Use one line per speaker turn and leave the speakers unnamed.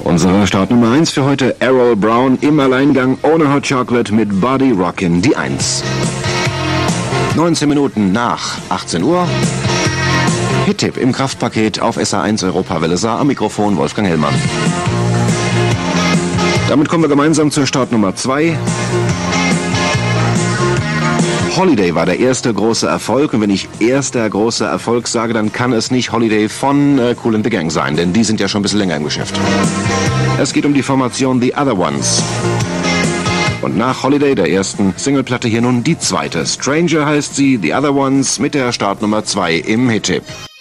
Unsere Startnummer 1 für heute, Errol Brown im Alleingang ohne Hot Chocolate mit Body Rockin', die 1. 19 Minuten nach 18 Uhr. Hit-Tipp im Kraftpaket auf SA1 Europawelle Saar, am Mikrofon Wolfgang Hellmann. Damit kommen wir gemeinsam zur Startnummer 2. Holiday war der erste große Erfolg, und wenn ich erster großer Erfolg sage, dann kann es nicht Holiday von Kool and the Gang sein, denn die sind ja schon ein bisschen länger im Geschäft. Es geht um die Formation The Other Ones. Und nach Holiday, der ersten Singleplatte, hier nun die zweite. Stranger heißt sie, The Other Ones mit der Startnummer 2 im Hit-Tipp.